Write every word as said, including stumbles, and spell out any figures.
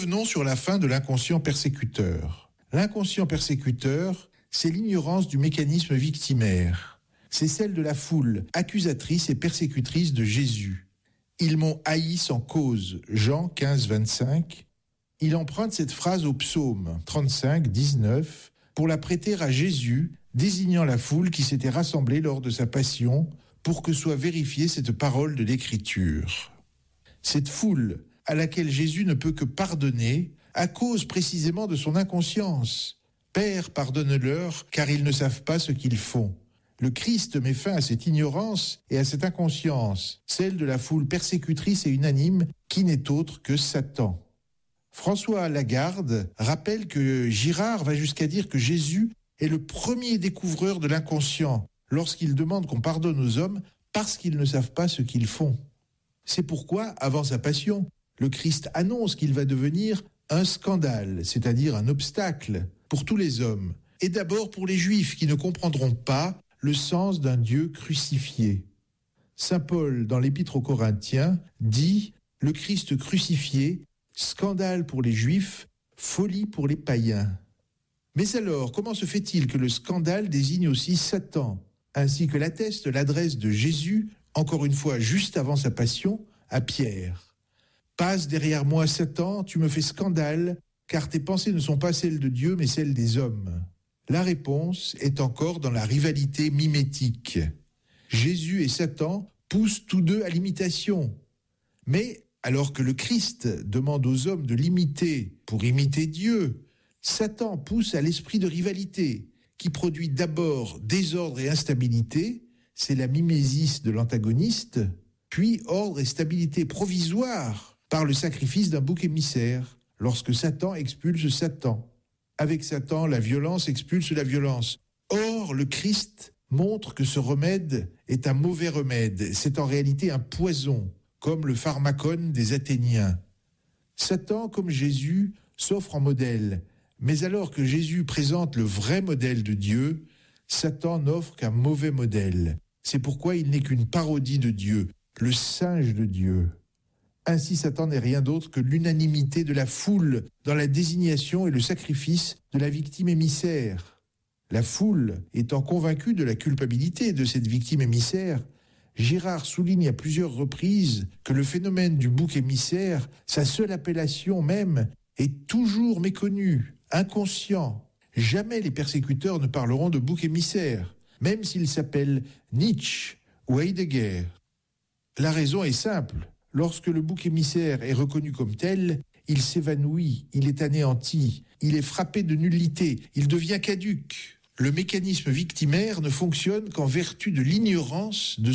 Revenons sur la fin de l'inconscient persécuteur. L'inconscient persécuteur, c'est l'ignorance du mécanisme victimaire. C'est celle de la foule, accusatrice et persécutrice de Jésus. Ils m'ont haï sans cause, Jean quinze, vingt-cinq. Il emprunte cette phrase au psaume trente-cinq, dix-neuf, pour la prêter à Jésus, désignant la foule qui s'était rassemblée lors de sa passion, pour que soit vérifiée cette parole de l'Écriture. Cette foule, à laquelle Jésus ne peut que pardonner, à cause précisément de son inconscience. Père, pardonne-leur, car ils ne savent pas ce qu'ils font. Le Christ met fin à cette ignorance et à cette inconscience, celle de la foule persécutrice et unanime qui n'est autre que Satan. François Lagarde rappelle que Girard va jusqu'à dire que Jésus est le premier découvreur de l'inconscient lorsqu'il demande qu'on pardonne aux hommes parce qu'ils ne savent pas ce qu'ils font. C'est pourquoi, avant sa passion, le Christ annonce qu'il va devenir un scandale, c'est-à-dire un obstacle pour tous les hommes, et d'abord pour les Juifs qui ne comprendront pas le sens d'un Dieu crucifié. Saint Paul, dans l'Épître aux Corinthiens, dit « Le Christ crucifié, scandale pour les Juifs, folie pour les païens ». Mais alors, comment se fait-il que le scandale désigne aussi Satan, ainsi que l'atteste l'adresse de Jésus, encore une fois juste avant sa passion, à Pierre ? « Passe derrière moi, Satan, tu me fais scandale, car tes pensées ne sont pas celles de Dieu, mais celles des hommes. » La réponse est encore dans la rivalité mimétique. Jésus et Satan poussent tous deux à l'imitation. Mais alors que le Christ demande aux hommes de l'imiter pour imiter Dieu, Satan pousse à l'esprit de rivalité, qui produit d'abord désordre et instabilité, c'est la mimésis de l'antagoniste, puis ordre et stabilité provisoire par le sacrifice d'un bouc émissaire, lorsque Satan expulse Satan. Avec Satan, la violence expulse la violence. Or, le Christ montre que ce remède est un mauvais remède. C'est en réalité un poison, comme le pharmacone des Athéniens. Satan, comme Jésus, s'offre en modèle. Mais alors que Jésus présente le vrai modèle de Dieu, Satan n'offre qu'un mauvais modèle. C'est pourquoi il n'est qu'une parodie de Dieu, le singe de Dieu. Ainsi, Satan n'est rien d'autre que l'unanimité de la foule dans la désignation et le sacrifice de la victime émissaire. La foule étant convaincue de la culpabilité de cette victime émissaire, Girard souligne à plusieurs reprises que le phénomène du bouc émissaire, sa seule appellation même, est toujours méconnu, inconscient. Jamais les persécuteurs ne parleront de bouc émissaire, même s'ils s'appellent Nietzsche ou Heidegger. La raison est simple. Lorsque le bouc émissaire est reconnu comme tel, il s'évanouit, il est anéanti, il est frappé de nullité, il devient caduc. Le mécanisme victimaire ne fonctionne qu'en vertu de l'ignorance de